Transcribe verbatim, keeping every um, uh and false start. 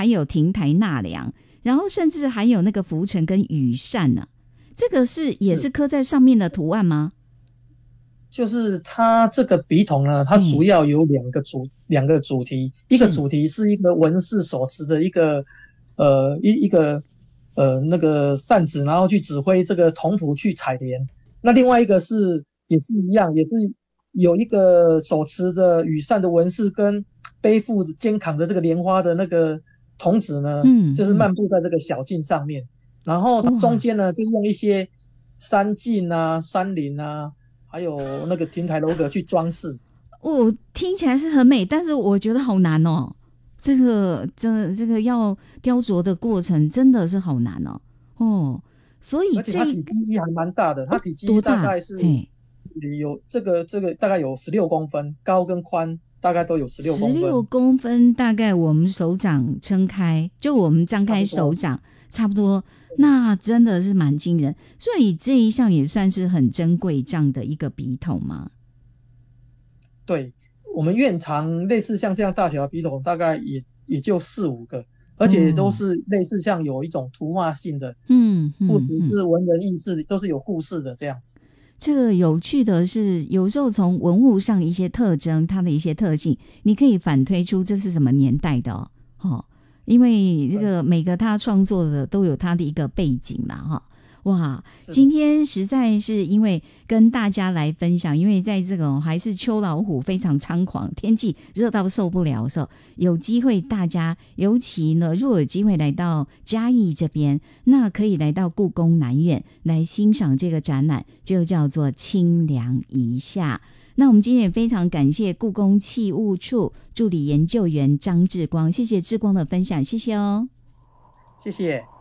还有亭台纳凉，然后甚至还有那个浮尘跟羽扇呢、啊，这个是也是刻在上面的图案吗？ 就是它这个笔筒呢，它主要有两个主两、嗯、个主题，一个主题是一个文士手持的一个呃一一个呃那个扇子，然后去指挥这个童仆去采莲。那另外一个是也是一样，也是有一个手持着羽扇的文士跟背负肩扛着这个莲花的那个童子呢，嗯，就是漫步在这个小径上面，然后它中间呢就用一些山径啊、山林啊。还有那个亭台楼阁去装饰， 哦，听起来是很美，但是我觉得好难哦。这个这这个要雕琢的过程真的是好难哦。哦，所以而且它体积还蛮大的，它体积大概是有这个这个大概有十六公分，高跟宽大概都有十六公分。 十六公分大概我们手掌撑开，就我们张开手掌差不多。那真的是蛮惊人，所以这一项也算是很珍贵这样的一个笔筒吗？ 对，我们院藏类似像这样大小的笔筒大概也也就四五个，而且都是类似像有一种图画性的，嗯，不只是文人轶事，都是有故事的这样子。 这个有趣的是，有时候从文物上一些特征，它的一些特性，你可以反推出这是什么年代的哦。哦，因为这个每个他创作的都有他的一个背景啦，哈。哇，今天实在是因为跟大家来分享，因为在这个还是秋老虎非常猖狂，天气热到受不了的时候，有机会大家尤其呢，如果有机会来到嘉义这边，那可以来到故宫南院来欣赏这个展览，就叫做清凉一夏。那我们今天也非常感谢故宫器物处助理研究员张志光，谢谢志光的分享，谢谢哦， 谢谢。